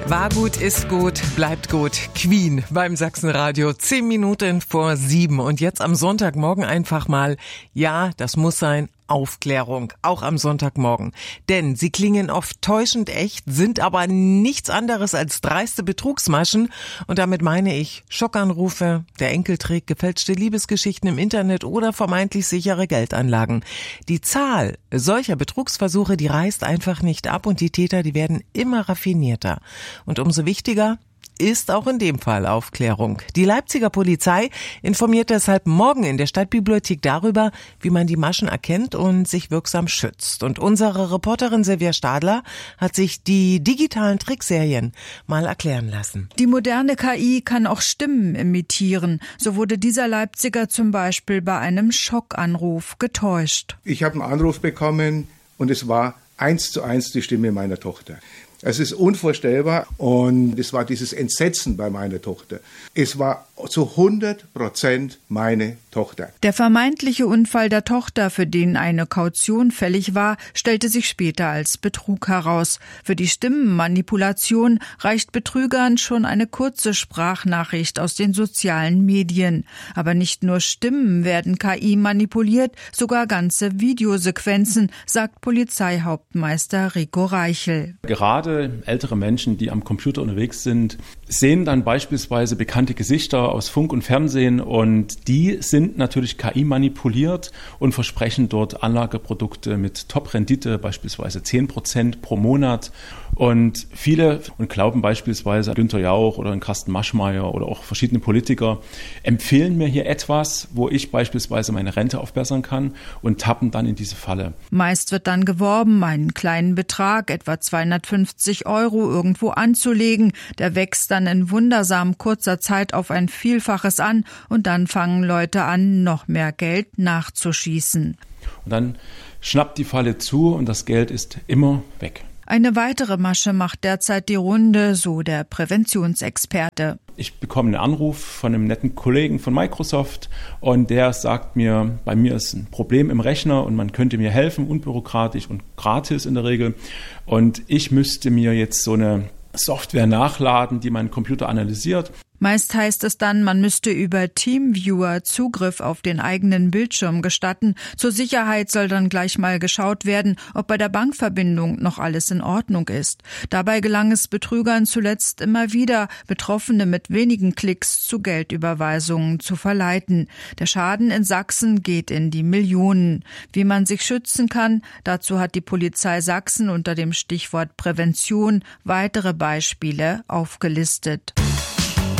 War gut, ist gut, bleibt gut. Queen beim Sachsenradio, 10 Minuten vor 7. Und jetzt am Sonntagmorgen einfach mal, ja, das muss sein, Aufklärung, auch am Sonntagmorgen. Denn sie klingen oft täuschend echt, sind aber nichts anderes als dreiste Betrugsmaschen. Und damit meine ich Schockanrufe, der Enkel trägt gefälschte Liebesgeschichten im Internet oder vermeintlich sichere Geldanlagen. Die Zahl solcher Betrugsversuche, die reißt einfach nicht ab und die Täter, die werden immer raffinierter. Und umso wichtiger ist auch in dem Fall Aufklärung. Die Leipziger Polizei informiert deshalb morgen in der Stadtbibliothek darüber, wie man die Maschen erkennt und sich wirksam schützt. Und unsere Reporterin Silvia Stadler hat sich die digitalen Trickserien mal erklären lassen. Die moderne KI kann auch Stimmen imitieren. So wurde dieser Leipziger zum Beispiel bei einem Schockanruf getäuscht. Ich habe einen Anruf bekommen und es war 1:1 die Stimme meiner Tochter. Es ist unvorstellbar und es war dieses Entsetzen bei meiner Tochter. Es war zu 100% meine Tochter. Der vermeintliche Unfall der Tochter, für den eine Kaution fällig war, stellte sich später als Betrug heraus. Für die Stimmenmanipulation reicht Betrügern schon eine kurze Sprachnachricht aus den sozialen Medien. Aber nicht nur Stimmen werden KI manipuliert, sogar ganze Videosequenzen, sagt Polizeihauptmeister Rico Reichel. Gerade ältere Menschen, die am Computer unterwegs sind, sehen dann beispielsweise bekannte Gesichter aus Funk und Fernsehen und die sind natürlich KI manipuliert und versprechen dort Anlageprodukte mit Top-Rendite, beispielsweise 10% pro Monat. Und viele glauben beispielsweise Günther Jauch oder Carsten Maschmeyer oder auch verschiedene Politiker empfehlen mir hier etwas, wo ich beispielsweise meine Rente aufbessern kann und tappen dann in diese Falle. Meist wird dann geworben, einen kleinen Betrag, etwa 250 € irgendwo anzulegen. Der wächst dann in wundersam kurzer Zeit auf ein Vielfaches an und dann fangen Leute an, noch mehr Geld nachzuschießen. Und dann schnappt die Falle zu und das Geld ist immer weg. Eine weitere Masche macht derzeit die Runde, so der Präventionsexperte. Ich bekomme einen Anruf von einem netten Kollegen von Microsoft und der sagt mir, bei mir ist ein Problem im Rechner und man könnte mir helfen, unbürokratisch und gratis in der Regel. Und ich müsste mir jetzt so eine Software nachladen, die meinen Computer analysiert. Meist heißt es dann, man müsste über TeamViewer Zugriff auf den eigenen Bildschirm gestatten. Zur Sicherheit soll dann gleich mal geschaut werden, ob bei der Bankverbindung noch alles in Ordnung ist. Dabei gelang es Betrügern zuletzt immer wieder, Betroffene mit wenigen Klicks zu Geldüberweisungen zu verleiten. Der Schaden in Sachsen geht in die Millionen. Wie man sich schützen kann, dazu hat die Polizei Sachsen unter dem Stichwort Prävention weitere Beispiele aufgelistet.